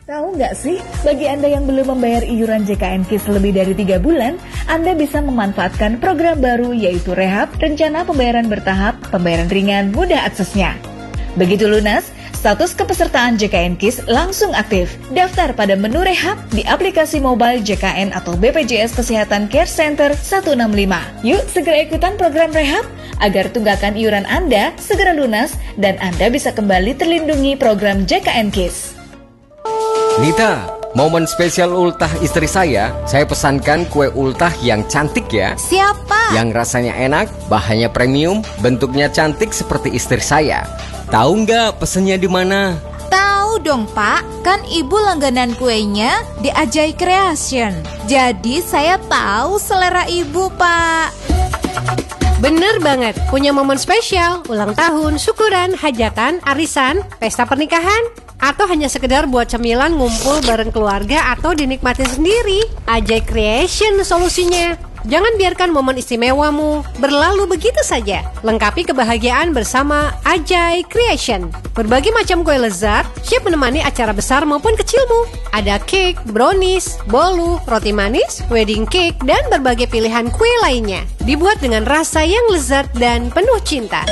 Tahu nggak sih, bagi Anda yang belum membayar iuran JKN KIS lebih dari 3 bulan, Anda bisa memanfaatkan program baru yaitu Rehab, rencana pembayaran bertahap, pembayaran ringan, mudah aksesnya. Begitu lunas, status kepesertaan JKN KIS langsung aktif. Daftar pada menu Rehab di aplikasi mobile JKN atau BPJS Kesehatan Care Center 165. Yuk segera ikutan program Rehab agar tunggakan iuran Anda segera lunas dan Anda bisa kembali terlindungi program JKN KIS. Nita, momen spesial ultah istri saya pesankan kue ultah yang cantik ya. Siapa? Yang rasanya enak, bahannya premium, bentuknya cantik seperti istri saya. Tahu nggak pesennya di mana? Tahu dong Pak, kan ibu langganan kuenya di Ajay Creation. Jadi saya tahu selera ibu Pak. Bener banget, punya momen spesial, ulang tahun, syukuran, hajatan, arisan, pesta pernikahan, atau hanya sekedar buat cemilan ngumpul bareng keluarga atau dinikmati sendiri. Ajay Creation solusinya. Jangan biarkan momen istimewamu berlalu begitu saja. Lengkapi kebahagiaan bersama Ajay Creation. Berbagai macam kue lezat siap menemani acara besar maupun kecilmu. Ada cake, brownies, bolu, roti manis, wedding cake, dan berbagai pilihan kue lainnya. Dibuat dengan rasa yang lezat dan penuh cinta.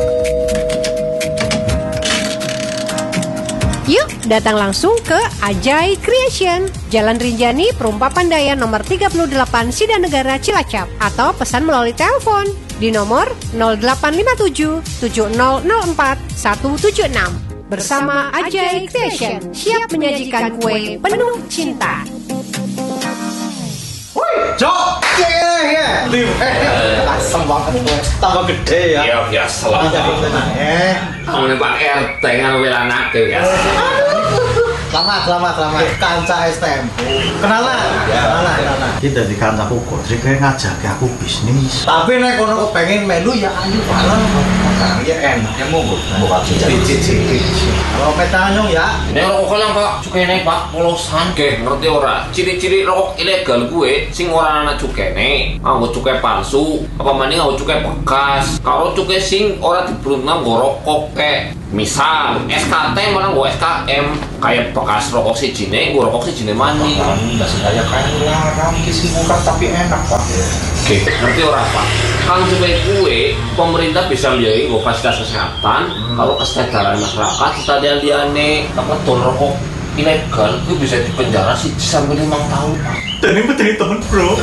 Yuk, datang langsung ke Ajay Creation, Jalan Rinjani, Perumpa Pandayan nomor 38 Sidanegara, Cilacap, atau pesan melalui telepon di nomor 0857 7004 176. Bersama Ajay Creation, siap menyajikan kue penuh cinta. Jok, asem banget gue, tambah gede ya. Iya biasa lah. Ini Pak RT kan wilanake ya. Selamat. Kanca STM. Kenalan. Kita di kancaku kok, jadi kayak ngajak aku bisnis. Tapi nek kono kepengin melu ya ayo bareng. Ya enaknya monggo. Buka cicit. Kalau petanyong ya. Nek rokok lang Pak, cukene Pak polosan. Oke, ngerti ora? Ciri-ciri rokok ilegal gue sing ora ana cukene. Nganggo cukai palsu, apa maning nganggo cukai bekas. Kalau cukai sing ora dibrunang nggo rokok kek. Misal SKT malah nggo SKM kayak bekas rokok sijine, nggo rokok sijine maning. Enggak sengaja kayak larang kisi murah tapi enak Pak. Oke, ngerti ora Pak? Kalau cukai kue, pemerintah bisa biayai nggo fasilitas kesehatan. Kalau kesadaran masyarakat, stadian-diane apa don rokok ilegal itu bisa dipenjara sih sampai 5 tahun Pak. Dan ini penting temen bro.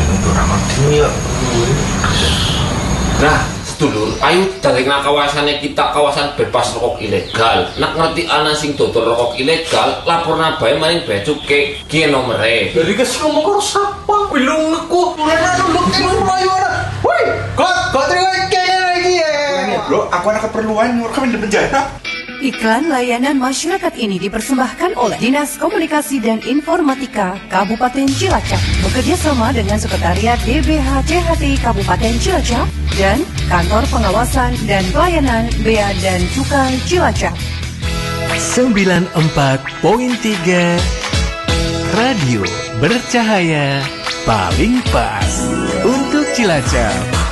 Nah, sedulur, ayo dari kawasannya kita kawasan bebas rokok ilegal. Nak ngerti ana sing dodol rokok ilegal, laporna bae maring bea cukai ki nomere. Jadi kes ngomong karo sapa? Bilung aku. Ora nuluk mlayu ana. Woi, kok terima kene lagi ya. Bro, aku ada keperluan kami di penjara. Iklan layanan masyarakat ini dipersembahkan oleh Dinas Komunikasi dan Informatika Kabupaten Cilacap bekerja sama dengan Sekretariat DBH-CHT Kabupaten Cilacap dan Kantor Pengawasan dan Pelayanan Bea dan Cukai Cilacap. 94.3 Radio bercahaya paling pas untuk Cilacap.